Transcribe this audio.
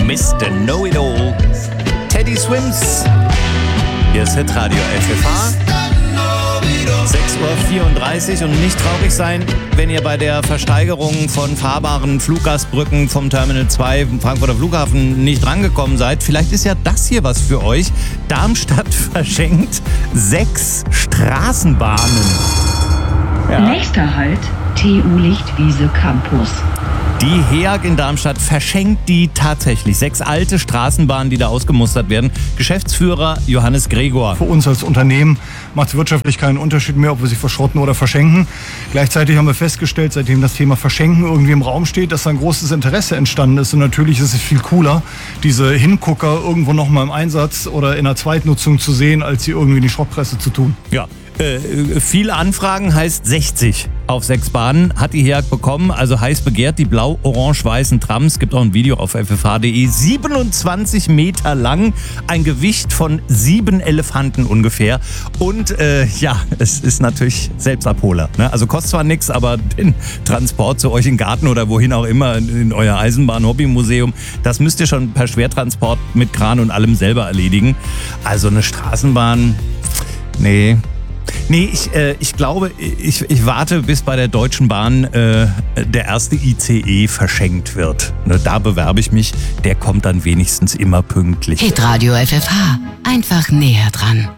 Mr. Know-It-All, Teddy Swims. Hier ist Hitradio FFH. 6:34 Uhr und nicht traurig sein, wenn ihr bei der Versteigerung von fahrbaren Fluggastbrücken vom Terminal 2 vom Frankfurter Flughafen nicht rangekommen seid. Vielleicht ist ja das hier was für euch. Darmstadt verschenkt 6 Straßenbahnen. Ja. Nächster Halt, TU Lichtwiese Campus. Die HEAG in Darmstadt verschenkt die tatsächlich. 6 alte Straßenbahnen, die da ausgemustert werden. Geschäftsführer Johannes Gregor. Für uns als Unternehmen macht es wirtschaftlich keinen Unterschied mehr, ob wir sie verschrotten oder verschenken. Gleichzeitig haben wir festgestellt, seitdem das Thema Verschenken irgendwie im Raum steht, dass da ein großes Interesse entstanden ist. Und natürlich ist es viel cooler, diese Hingucker irgendwo nochmal im Einsatz oder in der Zweitnutzung zu sehen, als sie irgendwie in die Schrottpresse zu tun. Ja. Viele Anfragen heißt 60 auf 6 Bahnen hat die HEAG bekommen, also heiß begehrt, die blau-orange-weißen Trams, gibt auch ein Video auf ffh.de, 27 Meter lang, ein Gewicht von 7 Elefanten ungefähr und es ist natürlich Selbstabholer, ne? Also kostet zwar nichts, aber den Transport zu euch in den Garten oder wohin auch immer, in euer Eisenbahn-Hobbymuseum, das müsst ihr schon per Schwertransport mit Kran und allem selber erledigen. Also eine Straßenbahn, nee, ich glaube, ich warte, bis bei der Deutschen Bahn der erste ICE verschenkt wird. Ne, da bewerbe ich mich, der kommt dann wenigstens immer pünktlich. Hitradio FFH, einfach näher dran.